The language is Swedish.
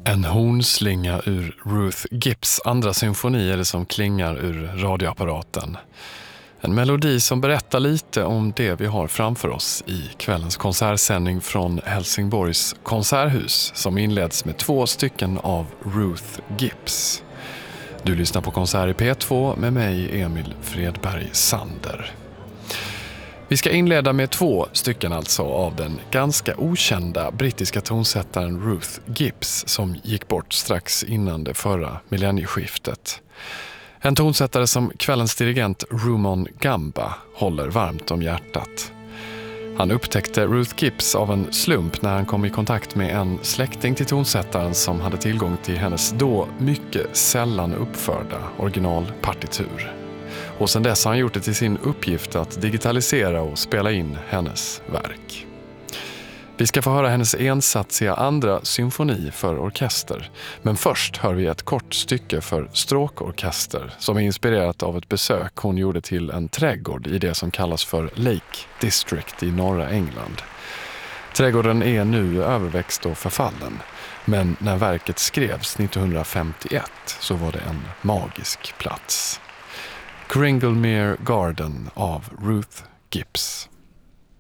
En hornslinga ur Ruth Gibbs andra symfoni är det som klingar ur radioapparaten. En melodi som berättar lite om det vi har framför oss i kvällens konsertsändning från Helsingborgs konserthus som inleds med 2 stycken av Ruth Gibbs. Du lyssnar på Konsert i P2 med mig Emil Fredberg Sander. Vi ska inleda med 2 stycken alltså av den ganska okända brittiska tonsättaren Ruth Gibbs som gick bort strax innan det förra millennieskiftet. En tonsättare som kvällens dirigent Rumon Gamba håller varmt om hjärtat. Han upptäckte Ruth Gibbs av en slump när han kom i kontakt med en släkting till tonsättaren som hade tillgång till hennes då mycket sällan uppförda originalpartitur. Och sedan dess har han gjort det till sin uppgift att digitalisera och spela in hennes verk. Vi ska få höra hennes ensatsiga andra symfoni för orkester. Men först hör vi ett kort stycke för stråkorkester som är inspirerat av ett besök hon gjorde till en trädgård i det som kallas för Lake District i norra England. Trädgården är nu överväxt och förfallen. Men när verket skrevs 1951 så var det en magisk plats. Cringlemere Garden av Ruth Gibbs.